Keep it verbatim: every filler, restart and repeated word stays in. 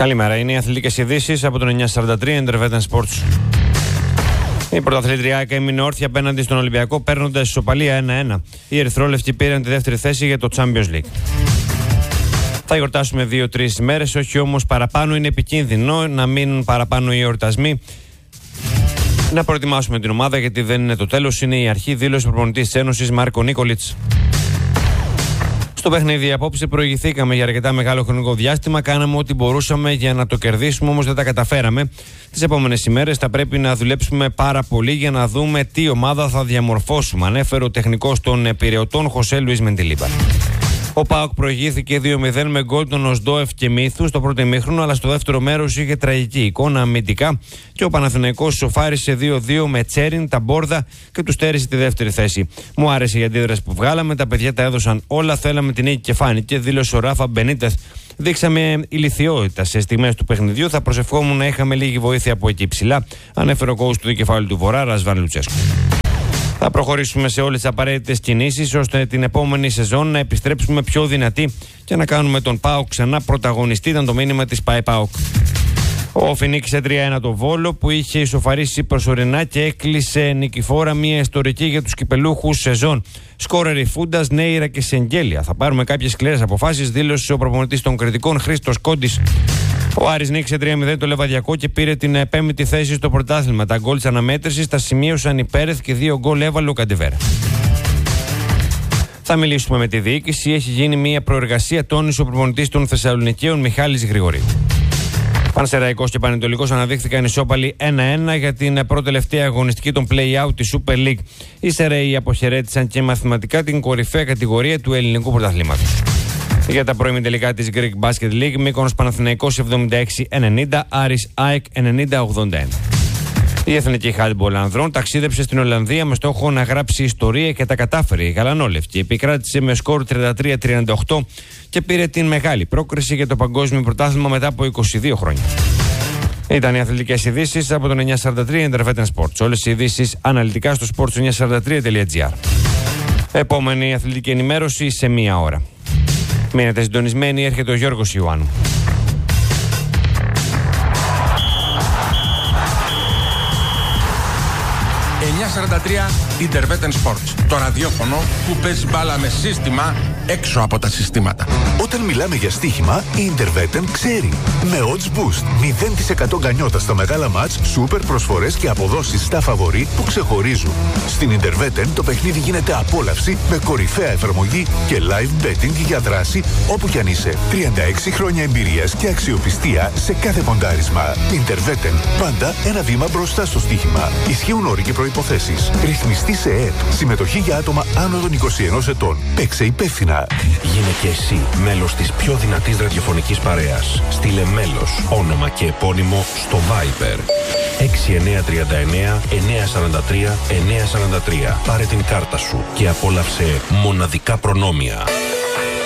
Καλημέρα, είναι οι αθλητικές ειδήσεις από τον εννιά σαράντα τρία Intervetan Sports. Η πρωταθλήτρια ΑΕΚ έμεινε όρθια απέναντι στον Ολυμπιακό, παίρνοντας ισοπαλία ένα ένα. Οι ερυθρόλευτοι πήραν τη δεύτερη θέση για το Champions League. Θα γιορτάσουμε δύο-τρεις μέρες, όχι όμως παραπάνω. Είναι επικίνδυνο να μείνουν παραπάνω οι εορτασμοί. Να προετοιμάσουμε την ομάδα, γιατί δεν είναι το τέλος, είναι η αρχή, δήλωσε ο προπονητής της Ένωσης Μάρκο Νίκολιτς. Στο παιχνίδι απόψε προηγηθήκαμε για αρκετά μεγάλο χρονικό διάστημα. Κάναμε ό,τι μπορούσαμε για να το κερδίσουμε, όμως δεν τα καταφέραμε. Τις επόμενες ημέρες θα πρέπει να δουλέψουμε πάρα πολύ για να δούμε τι ομάδα θα διαμορφώσουμε, ανέφερε ο τεχνικός των Πειραιωτών Χωσέ Λουίς Μεντιλίμπαρ. Ο ΠΑΟΚ προηγήθηκε δύο μηδέν με γκολ των Οσντόεφ και Μύθου στο πρώτο ημίχρονο, αλλά στο δεύτερο μέρος είχε τραγική εικόνα αμυντικά και ο Παναθηναϊκός σοφάρισε δύο δύο με Τσέριν, Ταμπόρδα και του στέρισε τη δεύτερη θέση. Μου άρεσε η αντίδραση που βγάλαμε, τα παιδιά τα έδωσαν όλα, θέλαμε την νίκη και φάνηκε, δήλωσε ο Ράφα Μπενίτεθ. Δείξαμε ηλιθιότητα σε στιγμές του παιχνιδιού, θα προσευχόμουν να είχαμε λίγη βοήθεια από εκεί ψηλά, ανέφερε ο coach του δικεφάλου του Βορρά, Ρασβάν Λουτσέσκου. Θα προχωρήσουμε σε όλες τις απαραίτητες κινήσεις ώστε την επόμενη σεζόν να επιστρέψουμε πιο δυνατοί και να κάνουμε τον ΠΑΟΚ ξανά πρωταγωνιστή, ήταν το μήνυμα της ΠΑΕ ΠΑΟΚ. Ο φινίκησε τρία ένα το Βόλο που είχε ισοφαρίσει προσωρινά και έκλεισε νικηφόρα μια ιστορική για τους κυπελούχους σεζόν. Σκόρεροι Φούντας, Νέιρα και Σεγγέλια. Θα πάρουμε κάποιες σκληρές αποφάσεις, δήλωσε ο προπονητής των κριτικών Χρήστος Κόντης. Ο Άρης νίκησε τρία μηδέν το Λεβαδιακό και πήρε την πέμπτη θέση στο πρωτάθλημα. Τα γκολ της αναμέτρησης τα σημείωσαν οι Πέρεθ και δύο γκολ έβαλε ο Καντεβέρα. Θα μιλήσουμε με τη διοίκηση. Έχει γίνει μια προεργασία, τόνισε ο προπονητής των Θεσσαλονικαίων Μιχάλης Γρηγορίου. Πανσεραϊκός και Πανετολικός αναδείχθηκαν ισόπαλοι ένα ένα για την πρώτη τελευταία αγωνιστική των play-out της Super League. Οι Σεραίοι αποχαιρέτησαν και μαθηματικά την κορυφαία κατηγορία του ελληνικού πρωταθλήματος. Για τα πρώιμη τελικά της Greek Basket League, Μύκονος Παναθηναϊκός εβδομήντα έξι ενενήντα, Άρης ΑΕΚ ενενήντα ογδόντα ένα. Η Εθνική Handball Ανδρών ταξίδεψε στην Ολλανδία με στόχο να γράψει ιστορία και τα κατάφερε. Η γαλανόλευκη επικράτησε με σκορ τριάντα τρία τριάντα οκτώ και πήρε την μεγάλη πρόκριση για το παγκόσμιο πρωτάθλημα μετά από είκοσι δύο χρόνια. Ήταν οι αθλητικές ειδήσεις από τον εννιά σαράντα τρία Intervetan Sports. Όλες οι ειδήσεις αναλυτικά στο sports εννιά σαράντα τρία τελεία τζι άρ. Επόμενη αθλητική ενημέρωση σε μία ώρα. Μείνετε συντονισμένοι, έρχεται ο Γιώργος Ιωάννου. εννιά σαράντα τρία Intervetan Sports. Το ραδιόφωνο που παίζει μπάλα με σύστημα έξω από τα συστήματα. Όταν μιλάμε για στοίχημα, η Intervetan ξέρει. Με odds boost, μηδέν τοις εκατό γκανιότα στα μεγάλα μάτς, σούπερ προσφορές και αποδόσεις στα φαβορί που ξεχωρίζουν. Στην Intervetan το παιχνίδι γίνεται απόλαυση με κορυφαία εφαρμογή και live betting για δράση όπου κι αν είσαι. τριάντα έξι χρόνια εμπειρίας και αξιοπιστία σε κάθε ποντάρισμα. Intervetan, πάντα ένα βήμα μπροστά στο στοίχημα. Ισχύουν όροι και προϋποθέσεις. Ρυθμιστή σε ΕΕΠ. Συμμετοχή για άτομα άνω των είκοσι ενός ετών. Παίξε υπεύθυνα. Γίνε και εσύ μέλος της πιο δυνατής ραδιοφωνικής παρέας. Στείλε μέλος, όνομα και επώνυμο στο Viber έξι εννιά τρία εννιά εννιά τέσσερα τρία εννιά τέσσερα τρία. Πάρε την κάρτα σου και απόλαυσε μοναδικά προνόμια.